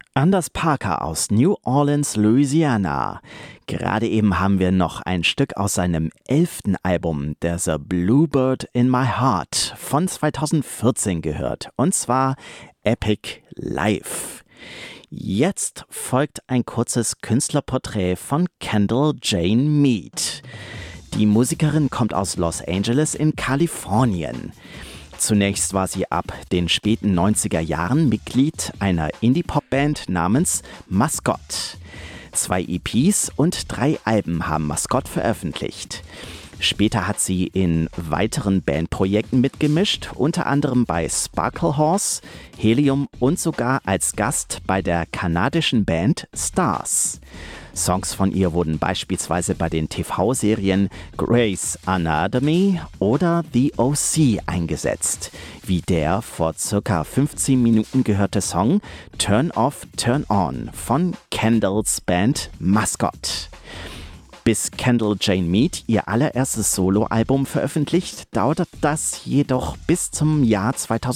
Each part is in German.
Anders Parker aus New Orleans, Louisiana. Gerade eben haben wir noch ein Stück aus seinem 11. Album, There's a Bluebird in My Heart, von 2014 gehört. Und zwar Epic Life. Jetzt folgt ein kurzes Künstlerporträt von Kendall Jane Mead. Die Musikerin kommt aus Los Angeles in Kalifornien. Zunächst war sie ab den späten 90er Jahren Mitglied einer Indie-Pop-Band namens Mascot. 2 EPs und 3 Alben haben Mascot veröffentlicht. Später hat sie in weiteren Bandprojekten mitgemischt, unter anderem bei Sparkle Horse, Helium und sogar als Gast bei der kanadischen Band Stars. Songs von ihr wurden beispielsweise bei den TV-Serien Grey's Anatomy oder The O.C. eingesetzt, wie der vor circa 15 Minuten gehörte Song Turn Off, Turn On von Kendalls Band Mascot. Bis Kendall Jane Mead ihr allererstes Soloalbum veröffentlicht, dauert das jedoch bis zum Jahr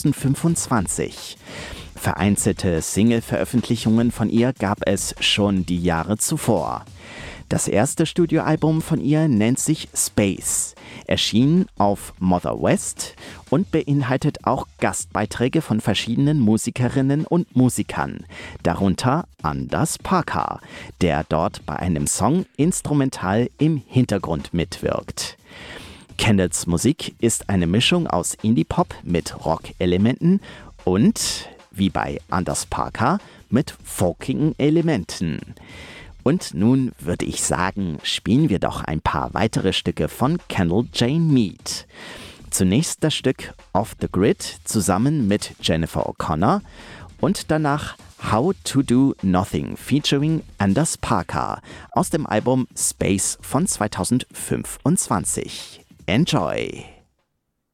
2025. Vereinzelte Single-Veröffentlichungen von ihr gab es schon die Jahre zuvor. Das erste Studioalbum von ihr nennt sich Space, erschien auf Mother West und beinhaltet auch Gastbeiträge von verschiedenen Musikerinnen und Musikern, darunter Anders Parker, der dort bei einem Song instrumental im Hintergrund mitwirkt. Kendalls Musik ist eine Mischung aus Indie-Pop mit Rock-Elementen und, wie bei Anders Parker, mit folkigen Elementen. Und nun würde ich sagen, spielen wir doch ein paar weitere Stücke von Kendall Jane Mead. Zunächst das Stück Off the Grid zusammen mit Jennifer O'Connor und danach How to Do Nothing featuring Anders Parker aus dem Album Space von 2025. Enjoy!